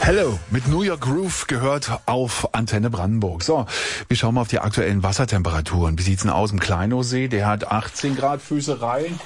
Hello mit New York Groove gehört auf Antenne Brandenburg. So, wir schauen mal auf die aktuellen Wassertemperaturen. Wie sieht's denn aus im Kleinowsee? Der hat 18 Grad Füße rein.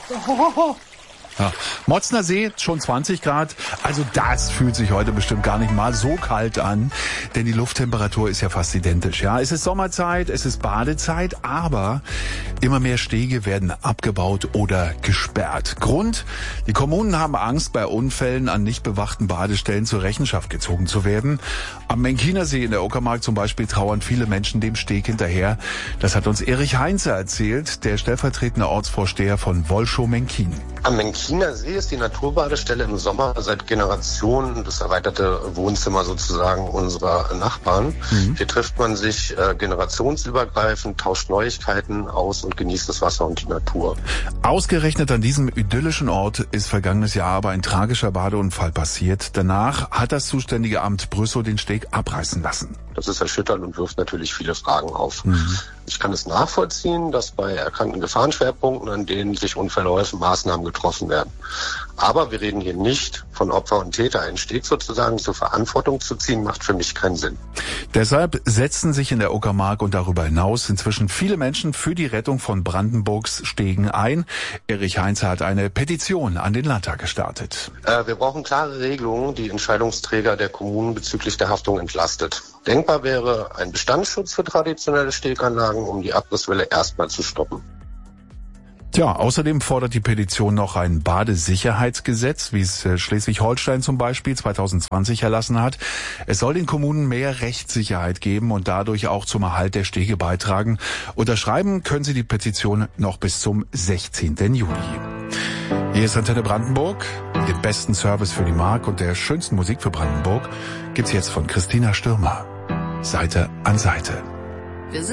Ja. Motzner See schon 20 Grad. Also das fühlt sich heute bestimmt gar nicht mal so kalt an, denn die Lufttemperatur ist ja fast identisch. Ja, es ist Sommerzeit, es ist Badezeit, aber immer mehr Stege werden abgebaut oder gesperrt. Grund: Die Kommunen haben Angst, bei Unfällen an nicht bewachten Badestellen zur Rechenschaft gezogen zu werden. Am Menkiner See in der Uckermark zum Beispiel trauern viele Menschen dem Steg hinterher. Das hat uns Erich Heinze erzählt, der stellvertretende Ortsvorsteher von Wolschow-Menkin. Am Menkiner See ist die Naturbadestelle im Sommer seit Generationen das erweiterte Wohnzimmer sozusagen unserer Nachbarn. Hier trifft man sich generationsübergreifend, tauscht Neuigkeiten aus und genießt das Wasser und die Natur. Ausgerechnet an diesem idyllischen Ort ist vergangenes Jahr aber ein tragischer Badeunfall passiert. Danach hat das zuständige Amt Brüssow den Steg abreißen lassen. Das ist erschütternd und wirft natürlich viele Fragen auf. Ich kann es nachvollziehen, dass bei erkannten Gefahrenschwerpunkten, an denen sich Unfälle häufen, Maßnahmen getroffen werden. Aber wir reden hier nicht von Opfer und Täter. Einen Steg sozusagen zur Verantwortung zu ziehen, macht für mich keinen Sinn. Deshalb setzen sich in der Uckermark und darüber hinaus inzwischen viele Menschen für die Rettung von Brandenburgs Stegen ein. Erich Heinze hat eine Petition an den Landtag gestartet. Wir brauchen klare Regelungen, die Entscheidungsträger der Kommunen bezüglich der Haftung entlastet. Denkbar wäre ein Bestandsschutz für traditionelle Steganlagen, um die Abrisswelle erstmal zu stoppen. Tja, außerdem fordert die Petition noch ein Badesicherheitsgesetz, wie es Schleswig-Holstein zum Beispiel 2020 erlassen hat. Es soll den Kommunen mehr Rechtssicherheit geben und dadurch auch zum Erhalt der Stege beitragen. Unterschreiben können Sie die Petition noch bis zum 16. Juli. Hier ist Antenne Brandenburg. Den besten Service für die Mark und der schönsten Musik für Brandenburg gibt's jetzt von Christina Stürmer. Seite an Seite.